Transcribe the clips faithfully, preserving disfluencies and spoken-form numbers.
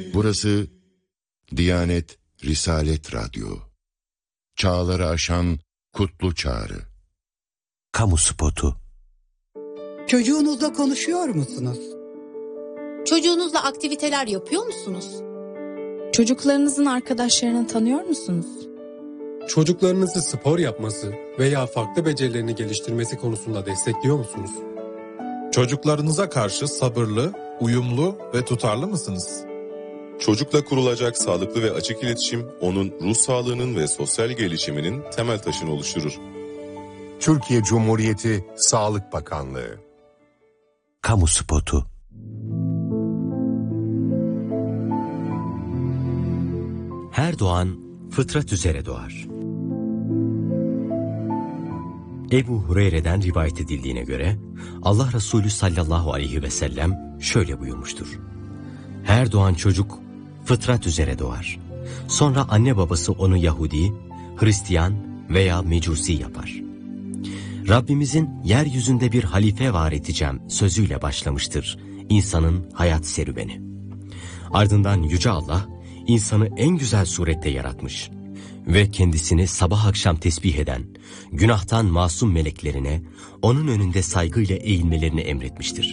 Burası Diyanet Risalet Radyo. Çağları aşan kutlu çağrı. Kamu spotu. Çocuğunuzla konuşuyor musunuz? Çocuğunuzla aktiviteler yapıyor musunuz? Çocuklarınızın arkadaşlarını tanıyor musunuz? Çocuklarınızı spor yapması veya farklı becerilerini geliştirmesi konusunda destekliyor musunuz? Çocuklarınıza karşı sabırlı, uyumlu ve tutarlı mısınız? Çocukla kurulacak sağlıklı ve açık iletişim, onun ruh sağlığının ve sosyal gelişiminin temel taşını oluşturur. Türkiye Cumhuriyeti Sağlık Bakanlığı. Kamu spotu. Her doğan fıtrat üzere doğar. Ebu Hureyre'den rivayet edildiğine göre Allah Resulü sallallahu aleyhi ve sellem şöyle buyurmuştur. Her doğan çocuk fıtrat üzere doğar. Sonra anne babası onu Yahudi, Hristiyan veya Mecusi yapar. Rabbimizin yeryüzünde bir halife var edeceğim sözüyle başlamıştır insanın hayat serüveni. Ardından Yüce Allah insanı en güzel surette yaratmış ve kendisini sabah akşam tesbih eden, günahtan masum meleklerine onun önünde saygıyla eğilmelerini emretmiştir.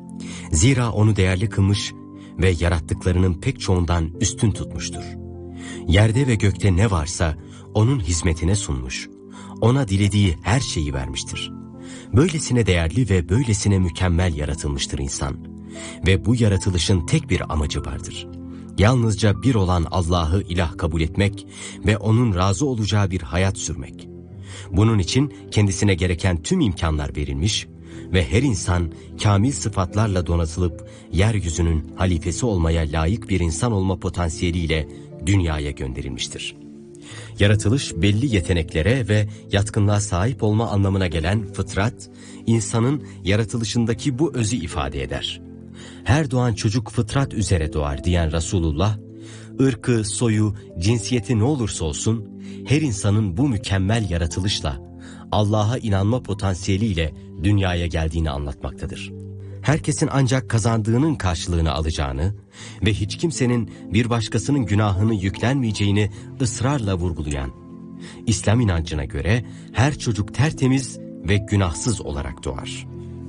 Zira onu değerli kılmış ve yarattıklarının pek çoğundan üstün tutmuştur. Yerde ve gökte ne varsa onun hizmetine sunmuş, ona dilediği her şeyi vermiştir. Böylesine değerli ve böylesine mükemmel yaratılmıştır insan ve bu yaratılışın tek bir amacı vardır. Yalnızca bir olan Allah'ı ilah kabul etmek ve onun razı olacağı bir hayat sürmek. Bunun için kendisine gereken tüm imkanlar verilmiş ve her insan kamil sıfatlarla donatılıp yeryüzünün halifesi olmaya layık bir insan olma potansiyeliyle dünyaya gönderilmiştir. Yaratılış belli yeteneklere ve yatkınlığa sahip olma anlamına gelen fıtrat, insanın yaratılışındaki bu özü ifade eder. Her doğan çocuk fıtrat üzere doğar diyen Resulullah, ırkı, soyu, cinsiyeti ne olursa olsun, her insanın bu mükemmel yaratılışla, Allah'a inanma potansiyeliyle dünyaya geldiğini anlatmaktadır. Herkesin ancak kazandığının karşılığını alacağını ve hiç kimsenin bir başkasının günahını yüklenmeyeceğini ısrarla vurgulayan, İslam inancına göre her çocuk tertemiz ve günahsız olarak doğar.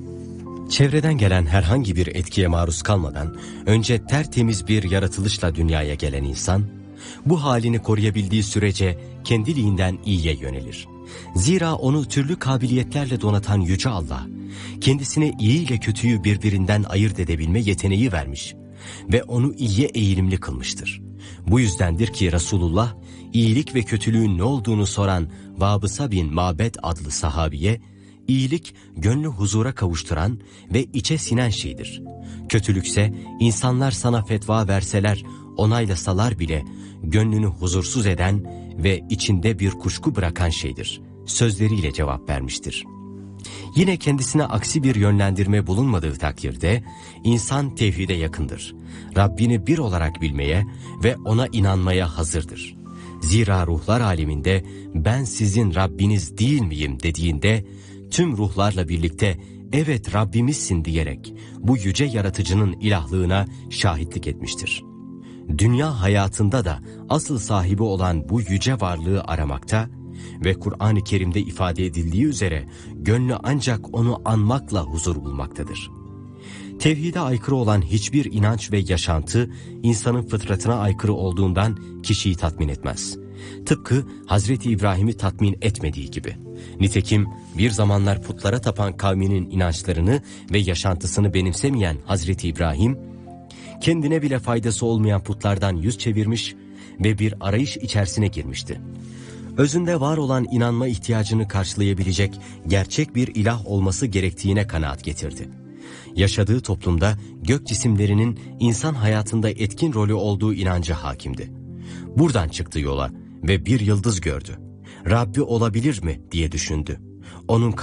Çevreden gelen herhangi bir etkiye maruz kalmadan önce tertemiz bir yaratılışla dünyaya gelen insan, bu halini koruyabildiği sürece kendiliğinden iyiye yönelir. Zira onu türlü kabiliyetlerle donatan Yüce Allah, kendisine iyi ile kötüyü birbirinden ayırt edebilme yeteneği vermiş ve onu iyiye eğilimli kılmıştır. Bu yüzdendir ki Resulullah, iyilik ve kötülüğün ne olduğunu soran Vabısa bin Mabed adlı sahabiye, İyilik gönlü huzura kavuşturan ve içe sinen şeydir. Kötülükse insanlar sana fetva verseler, onaylasalar bile gönlünü huzursuz eden ve içinde bir kuşku bırakan şeydir sözleriyle cevap vermiştir. Yine kendisine aksi bir yönlendirme bulunmadığı takdirde insan tevhide yakındır. Rabbini bir olarak bilmeye ve ona inanmaya hazırdır. Zira ruhlar aleminde ben sizin Rabbiniz değil miyim dediğinde tüm ruhlarla birlikte evet Rabbimizsin diyerek bu yüce yaratıcının ilahlığına şahitlik etmiştir. Dünya hayatında da asıl sahibi olan bu yüce varlığı aramakta ve Kur'an-ı Kerim'de ifade edildiği üzere gönlü ancak onu anmakla huzur bulmaktadır. Tevhide aykırı olan hiçbir inanç ve yaşantı insanın fıtratına aykırı olduğundan kişiyi tatmin etmez. Tıpkı Hazreti İbrahim'i tatmin etmediği gibi. Nitekim bir zamanlar putlara tapan kavminin inançlarını ve yaşantısını benimsemeyen Hazreti İbrahim, kendine bile faydası olmayan putlardan yüz çevirmiş ve bir arayış içerisine girmişti. Özünde var olan inanma ihtiyacını karşılayabilecek gerçek bir ilah olması gerektiğine kanaat getirdi. Yaşadığı toplumda gök cisimlerinin insan hayatında etkin rolü olduğu inancı hakimdi. Buradan çıktı yola ve bir yıldız gördü. Rabbi olabilir mi diye düşündü. Onun